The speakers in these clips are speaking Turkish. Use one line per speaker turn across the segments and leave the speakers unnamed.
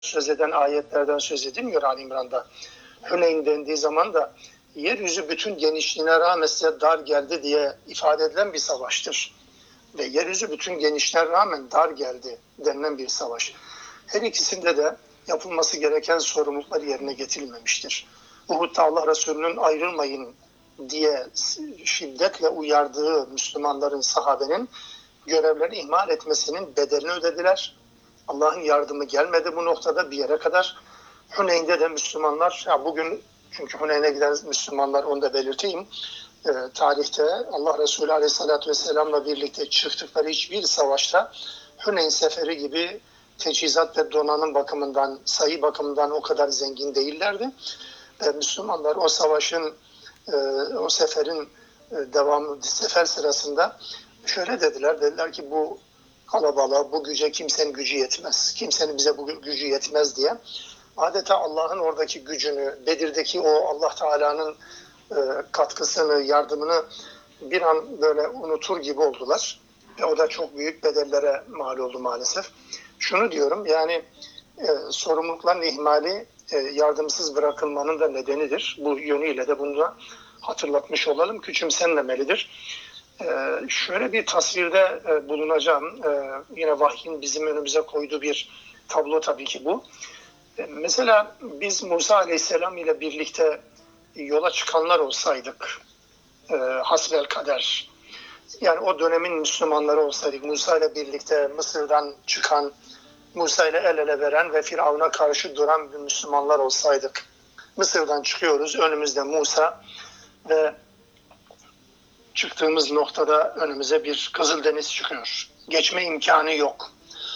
söz eden ayetlerden söz edilmiyor Ali İmran'da. Huneyn dendiği zaman da yeryüzü bütün genişliğine rağmen size dar geldi diye ifade edilen bir savaştır. Ve yeryüzü bütün genişliğine rağmen dar geldi denilen bir savaş. Her ikisinde de yapılması gereken sorumluluklar yerine getirilmemiştir. Uhud'da Allah Resulü'nün ayrılmayın diye şiddetle uyardığı Müslümanların, sahabenin görevlerini ihmal etmesinin bedelini ödediler. Allah'ın yardımı gelmedi bu noktada bir yere kadar. Huneyn'de de Müslümanlar, ya bugün çünkü Huneyn'e giden Müslümanlar, onu da belirteyim, tarihte Allah Resulü Aleyhisselatü Vesselam'la birlikte çıktıkları hiçbir savaşta Huneyn seferi gibi teçhizat ve donanım bakımından, sayı bakımından o kadar zengin değillerdi. Müslümanlar o savaşın, o seferin sefer sırasında şöyle dediler. Dediler ki bu kalabalığa, bu güce kimsenin gücü yetmez. Kimsenin bize bu gücü yetmez diye. Adeta Allah'ın oradaki gücünü, Bedir'deki o Allah Teala'nın katkısını, yardımını bir an böyle unutur gibi oldular. Ve o da çok büyük bedellere mal oldu maalesef. Şunu diyorum, yani sorumlulukların ihmali yardımsız bırakılmanın da nedenidir. Bu yönüyle de bunu da hatırlatmış olalım. Küçümsenmemelidir. Şöyle bir tasvirde bulunacağım. Yine vahyin bizim önümüze koyduğu bir tablo tabii ki bu. Mesela biz Musa Aleyhisselam ile birlikte yola çıkanlar olsaydık, hasbelkader, yani o dönemin Müslümanları olsaydık, Musa ile birlikte Mısır'dan çıkan, Musa ile el ele veren ve Firavun'a karşı duran bir Müslümanlar olsaydık, Mısır'dan çıkıyoruz, önümüzde Musa ve çıktığımız noktada önümüze bir Kızıldeniz çıkıyor. Geçme imkanı yok.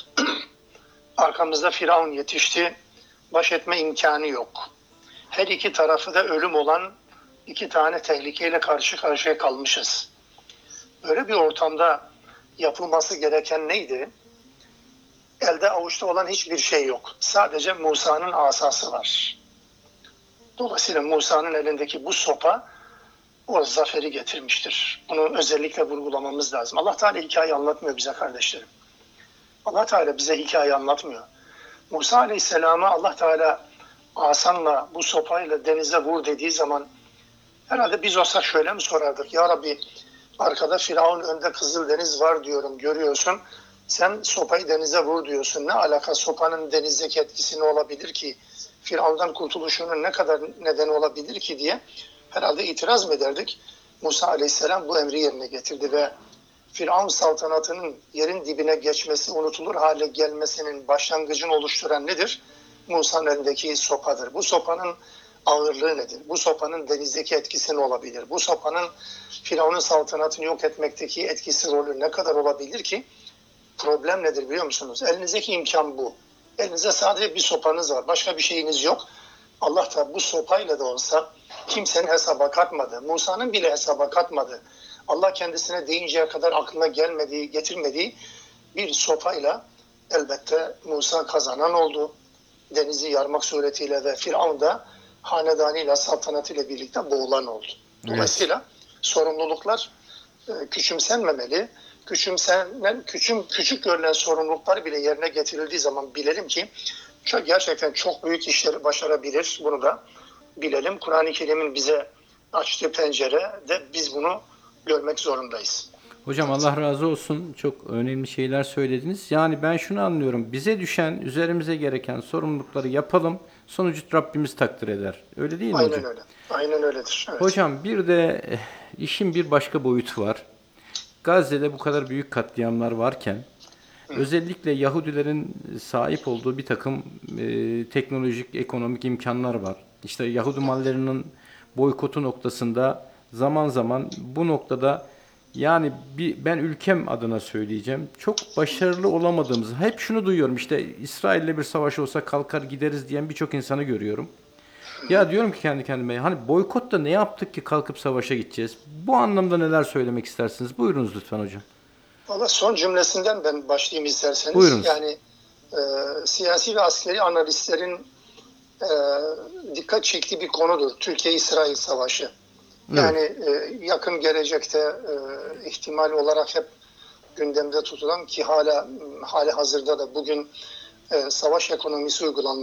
Arkamızda Firavun yetişti, baş etme imkanı yok. Her iki tarafı da ölüm olan iki tane tehlikeyle karşı karşıya kalmışız. Böyle bir ortamda yapılması gereken neydi? Elde avuçta olan hiçbir şey yok. Sadece Musa'nın asası var. Dolayısıyla Musa'nın elindeki bu sopa o zaferi getirmiştir. Bunu özellikle vurgulamamız lazım. Allah Teala hikaye anlatmıyor bize kardeşlerim. Allah Teala bize hikaye anlatmıyor. Musa Aleyhisselam'a Allah Teala asanla, bu sopayla denize vur dediği zaman herhalde biz olsak şöyle mi sorardık? Ya Rabbi, arkada Firavun, önde Kızıldeniz var diyorum, görüyorsun. Sen sopayı denize vur diyorsun. Ne alaka, sopanın denizdeki etkisi ne olabilir ki? Firavun'dan kurtuluşunun ne kadar nedeni olabilir ki diye herhalde itiraz mı ederdik? Musa Aleyhisselam bu emri yerine getirdi ve Firavun saltanatının yerin dibine geçmesi, unutulur hale gelmesinin başlangıcını oluşturan nedir? Musa'nın elindeki sopadır. Bu sopanın ağırlığı nedir? Bu sopanın denizdeki etkisi ne olabilir? Bu sopanın Firavun'un saltanatını yok etmekteki etkisi, rolü ne kadar olabilir ki? Problem nedir biliyor musunuz? Elinizdeki imkan bu. Elinizde sadece bir sopanız var. Başka bir şeyiniz yok. Allah da bu sopayla da olsa kimsenin hesaba katmadı. Musa'nın bile hesaba katmadı. Allah kendisine deyinceye kadar aklına gelmediği, getirmediği bir sopayla elbette Musa kazanan oldu. Denizi yarmak suretiyle ve Firavun da hanedanıyla, saltanatıyla birlikte boğulan oldu. Dolayısıyla sorumluluklar küçümsenmemeli. Küçük görülen sorumluluklar bile yerine getirildiği zaman bilelim ki gerçekten çok büyük işleri başarabilir. Bunu da bilelim. Kur'an-ı Kerim'in bize açtığı pencerede biz bunu görmek zorundayız.
Hocam Allah razı olsun. Çok önemli şeyler söylediniz. Yani ben şunu anlıyorum. Bize düşen, üzerimize gereken sorumlulukları yapalım. Sonucu Rabbimiz takdir eder. Öyle değil mi hocam?
Aynen öyle. Aynen öyledir. Evet.
Hocam bir de işin bir başka boyutu var. Gazze'de bu kadar büyük katliamlar varken özellikle Yahudilerin sahip olduğu bir takım teknolojik, ekonomik imkanlar var. İşte Yahudi mallarının boykotu noktasında zaman zaman bu noktada yani ben ülkem adına söyleyeceğim. Çok başarılı olamadığımızı, hep şunu duyuyorum. İşte İsrail'le bir savaş olsa kalkar gideriz diyen birçok insanı görüyorum. Ya diyorum ki kendi kendime, hani boykotta ne yaptık ki kalkıp savaşa gideceğiz? Bu anlamda neler söylemek istersiniz? Buyurunuz lütfen hocam.
Valla son cümlesinden ben başlayayım isterseniz.
Buyurunuz.
Yani siyasi ve askeri analistlerin dikkat çektiği bir konudur. Türkiye-İsrail Savaşı. Yani yakın gelecekte ihtimal olarak hep gündemde tutulan ki hali hazırda da bugün savaş ekonomisi uygulanmaktadır.